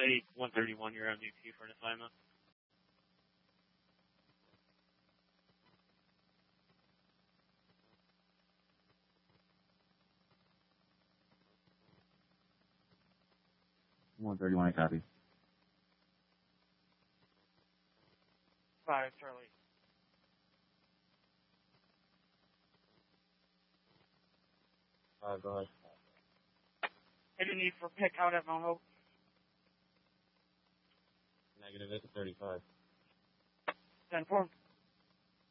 Charlie 131, you're on duty for an assignment. I copy. 5, Charlie. Go ahead. Any need for pick out at Mount Hope? Negative, it's 35. 10-4.